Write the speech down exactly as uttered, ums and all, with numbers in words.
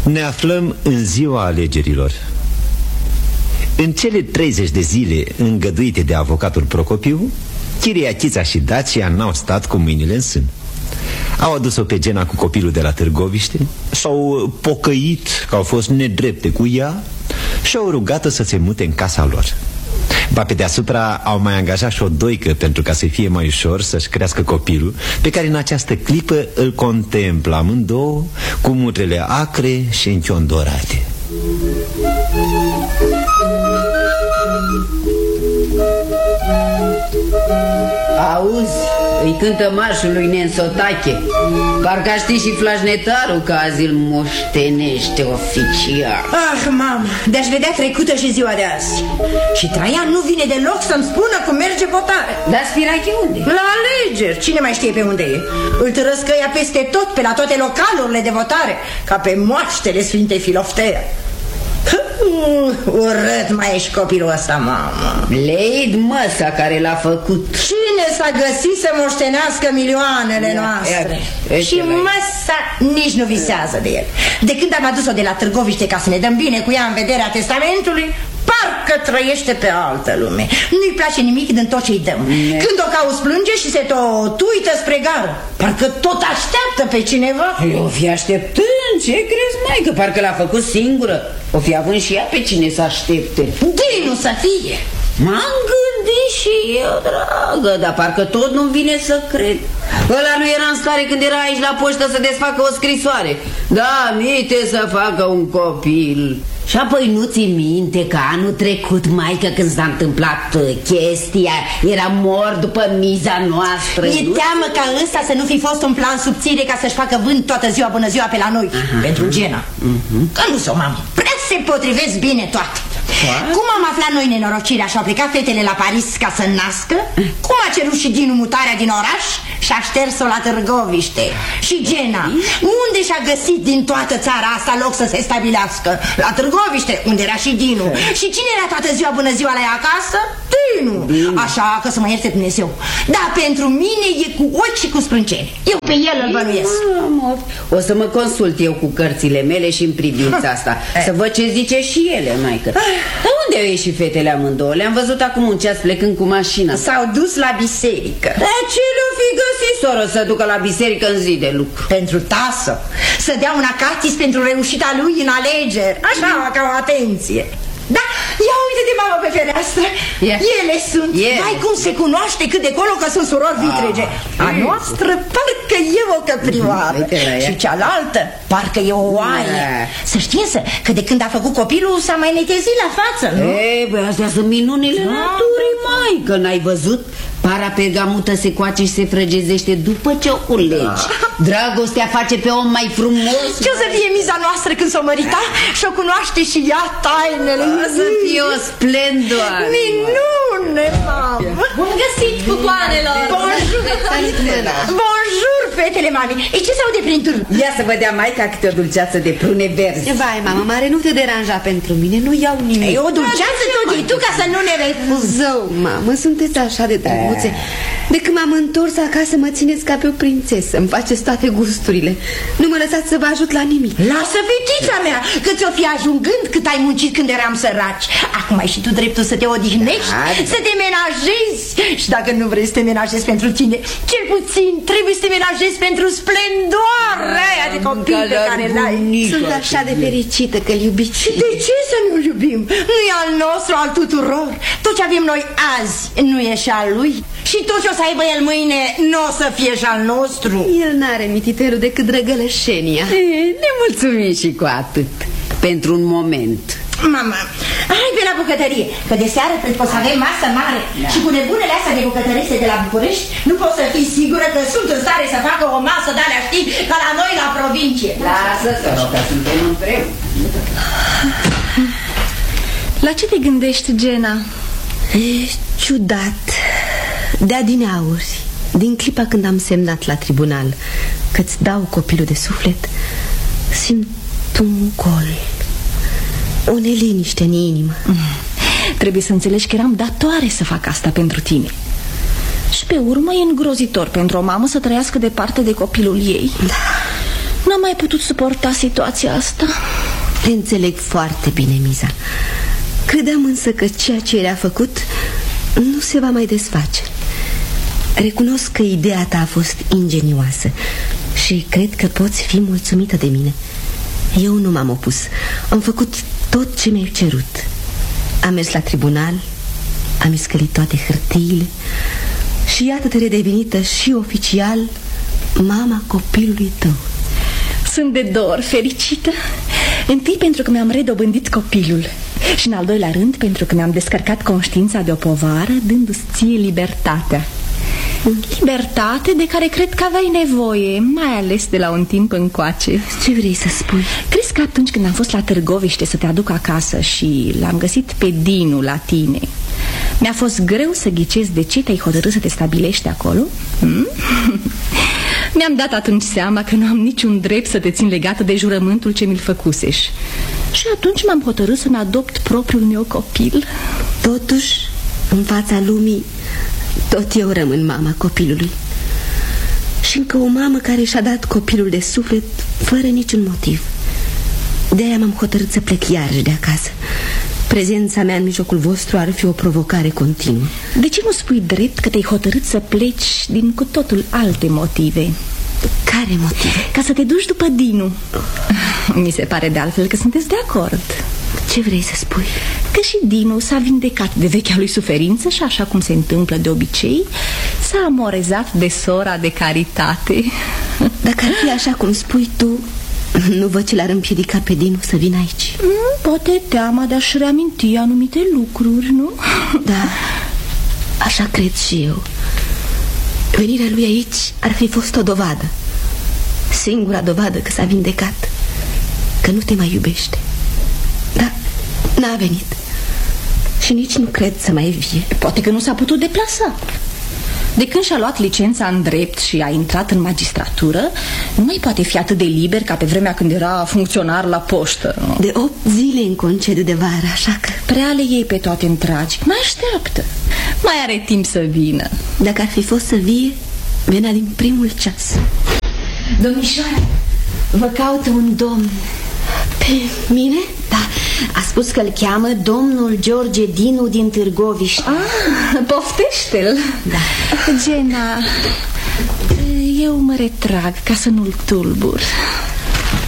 Ne aflăm în ziua alegerilor. În cele treizeci de zile îngăduite de avocatul Procopiu, Chiriachița și Dacia n-au stat cu mâinile în sân. Au adus-o pe Gena cu copilul de la Târgoviște, s-au pocăit că au fost nedrepte cu ea și au rugat-o să se mute în casa lor. Ba pe deasupra au mai angajat și o doică pentru ca să fie mai ușor să-și crească copilul, pe care în această clipă îl contemplă amândouă cu mutrele acre și închiondorate. Auzi, îi cântă marșul lui Nensotache. Parcă știi și flașnetarul că azi îl moștenește oficial. Ah, mamă, de-aș vedea trecută și ziua de azi. Și Traian nu vine deloc să-mi spună cum merge votare. Dar Spirache unde? La alegeri, cine mai știe pe unde e? Îl tărăscăia peste tot, pe la toate localurile de votare, ca pe moaștele Sfintei Filoftea. Uh, urât mai ești copilul ăsta, mamă. Leid măsa care l-a făcut. Cine s-a găsit să moștenească milioanele Ia, noastre? ia, Și măsa nici nu visează de el. De când am adus-o de la Târgoviște ca să ne dăm bine cu ea în vederea testamentului, parcă trăiește pe altă lume. Nu-i place nimic din tot ce-i dăm. Ne. Când o cauți plânge și se tot uită spre gară, parcă tot așteaptă pe cineva. O fi așteptând, ce crezi, mai? Că parcă l-a făcut singură. O fi având și ea pe cine să aștepte. Dinu să fie. M-am gândit și eu, dragă, dar parcă tot nu-mi vine să cred. Ăla nu era în stare când era aici la poștă să desfacă o scrisoare. Da, minte să facă un copil. Și apoi nu ți minte că anul trecut, maică, când s-a întâmplat chestia, era mort după miza noastră? Mi-e teamă ca ăsta să nu fi fost un plan subțire ca să-și facă vânt toată ziua bună ziua pe la noi. Aha. Pentru Gena. uh-huh. Că nu s-o, mamă, prea se potrivesc bine toate. What? Cum am aflat noi nenorocirea și au plecat fetele la Paris ca să nască? Cum a cerut și Dinu mutarea din oraș și a șters-o la Târgoviște? Și Gena, unde și-a găsit din toată țara asta loc să se stabilească? La Târgoviște, unde era și Dinu. Și cine era toată ziua bună ziua la ea acasă? Dinu. Așa că să mă ierte Dumnezeu. Dar pentru mine e cu ochi și cu sprâncene. Eu pe el îl bănuiesc. O să mă consult eu cu cărțile mele și în privința asta. Să văd ce zice și ele, maică. Dar unde au ieșit fetele amândouă? Le-am văzut acum un ceas plecând cu mașina. S-au dus la biserică. Dar ce le-o fi găsit, soră, să ducă la biserică în zi de lucru? Pentru tasă. Să dea un acatis pentru reușita lui în alegeri. Așa, ca o atenție. Da, ia uite-te, mamă, pe fereastră. yeah. Ele sunt, yeah. Mai cum se cunoaște cât de colo că sunt surori vitrege. ah. A noastră parcă e o căprioară. Și cealaltă parcă e o oaie. yeah. Să știi să, că de când a făcut copilul s-a mai netezit la față, nu? Ei, băi, astea sunt minunile da, naturii, mai. Că n-ai văzut? Para pergamută se coace și se frăgezește după ce o culegi. ah. Dragostea face pe om mai frumos. Ce o să fie miza noastră când s-o mărita și-o cunoaște și ea tainele? O să fie o splendoare. Minune, mamă. Bun găsit, cucoanelor. Bonjour. Bonjour, fetele mami. E ce se aude prin târg? Ia să vă dea maica câte o dulceață de prune verzi. Vai, mamă, mare, nu te deranja pentru mine, nu iau nimic. E o dulceață tot e tu ca să nu ne refuzi. Zău, mamă, sunteți așa de drăguțe. De când m-am întors acasă mă țineți ca pe o prințesă. Îmi faceți toate gusturile. Nu mă lăsați să vă ajut la nimic. Lasă, fetița mea, că ți-o fi ajungând cât ai muncit când eram săraci. Acum ai și tu dreptul să te odihnești, da, să te menajezi. Și dacă nu vrei să te menajezi pentru tine, cel puțin trebuie să te menajezi pentru splendoarea aia de copil pe care l-ai. Sunt așa de fericită că-l iubiți. Și de ce să nu-l iubim? Nu e al nostru, al tuturor. Tot ce avem noi azi nu e și al lui. Și tot ce o să aibă el mâine nu o să fie și al nostru. El n-are mititelul decât drăgălășenia. E, ne mulțumim și cu atât. Pentru un moment. Mama, hai pe la bucătărie, că de seară cred că o să avem masă mare. da. Și cu nebunele astea de bucătăriste de la București nu poți să fii sigură că sunt în stare să facă o masă de alea, știi, ca la noi la provincie. Lasă, săro, că suntem împreună. La ce te gândești, Gena? E ciudat. De adineauri, din clipa când am semnat la tribunal că-ți dau copilul de suflet, simt un gol, o neliniște în inimă. mm. Trebuie să înțelegi că eram datoare să fac asta pentru tine. Și pe urmă e îngrozitor pentru o mamă să trăiască departe de copilul ei. Da. N-am mai putut suporta situația asta. Te înțeleg foarte bine, Miza. Credeam însă că ceea ce era făcut nu se va mai desface. Recunosc că ideea ta a fost ingenioasă și cred că poți fi mulțumită de mine. Eu nu m-am opus. Am făcut tot ce mi-ai cerut. Am mers la tribunal, am iscălit toate hârtiile și iată-te redevenită și oficial mama copilului tău. Sunt de două ori fericită. Întâi pentru că mi-am redobândit copilul și în al doilea rând pentru că mi-am descărcat conștiința de o povară, dându-ți ție libertatea. Libertate de care cred că aveai nevoie, mai ales de la un timp încoace. Ce vrei să spui? Crezi că atunci când am fost la Târgoviște să te aduc acasă și l-am găsit pe Dinu la tine, mi-a fost greu să ghicesc de ce te-ai hotărât să te stabilești acolo? Hmm? Mi-am dat atunci seama că nu am niciun drept să te țin legată de jurământul ce mi-l făcusești. Și atunci m-am hotărât să-mi adopt propriul meu copil. Totuși, în fața lumii, tot eu rămân mama copilului. Și încă o mamă care și-a dat copilul de suflet fără niciun motiv. De-aia m-am hotărât să plec iarăși de acasă. Prezența mea în mijlocul vostru ar fi o provocare continuă. De ce nu spui drept că te-ai hotărât să pleci din cu totul alte motive? Care motive? Ca să te duci după Dinu. Mi se pare de altfel că sunteți de acord. Ce vrei să spui? Că și Dinu s-a vindecat de vechea lui suferință și, așa cum se întâmplă de obicei, s-a amorezat de sora de caritate. Dacă ar fi așa cum spui tu, nu văd ce l-ar împiedica pe Dinu să vină aici. Poate teama de a-și reaminti anumite lucruri, nu? Da, așa cred și eu. Venirea lui aici ar fi fost o dovadă. Singura dovadă că s-a vindecat, că nu te mai iubește. Dar n-a venit și nici nu cred să mai vie. Poate că nu s-a putut deplasa. De când și-a luat licența în drept și a intrat în magistratură, nu mai poate fi atât de liber ca pe vremea când era funcționar la poștă, nu? De opt zile în concediu de vară, așa că... Prea le iei pe toate în tragic. Mai așteaptă. Mai are timp să vină. Dacă ar fi fost să vie, venea din primul ceas. Domnișoară, vă caută un domn. Pe mine? Da, a spus că îl cheamă domnul George Dinu din Târgoviște. Ah, poftește-l. Da. Gena, eu mă retrag ca să nu-l tulbur.